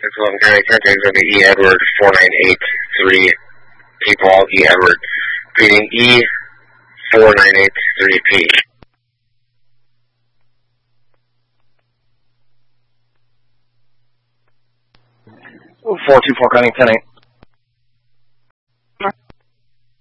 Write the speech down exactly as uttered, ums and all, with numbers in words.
six eleven County, contact is going to be E. Edward four nine eight three P. Paul, E. Edward. Repeating E. four nine eight three P. four two four County, ten eight.